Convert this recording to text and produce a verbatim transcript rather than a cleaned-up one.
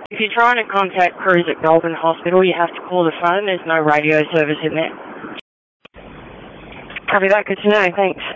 If you're trying to contact crews at Goulburn Hospital, you have to call the phone. There's no radio service in there. Copy that. Good to know. Thanks.